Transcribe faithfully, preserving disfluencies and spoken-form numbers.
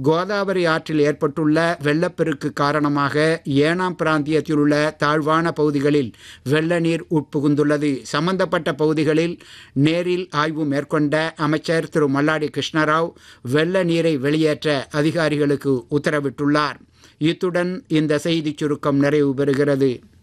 கோதாவரி ஆற்றில் ஏற்பட்டுள்ள வெள்ளப்பெருக்கு காரணமாக ஏனாம் பிராந்தியத்தில் உள்ள தாழ்வான பகுதிகளில் வெள்ள நீர் உட்புகுந்துள்ளது. சம்பந்தப்பட்ட பகுதிகளில் நேரில் ஆய்வு மேற்கொண்ட அமைச்சர் திரு மல்லாடி கிருஷ்ணராவ் வெள்ள நீரை வெளியேற்ற அதிகாரிகளுக்கு உத்தரவிட்டுள்ளார். இத்துடன் இந்த செய்திச் சுருக்கம் நிறைவு பெறுகிறது.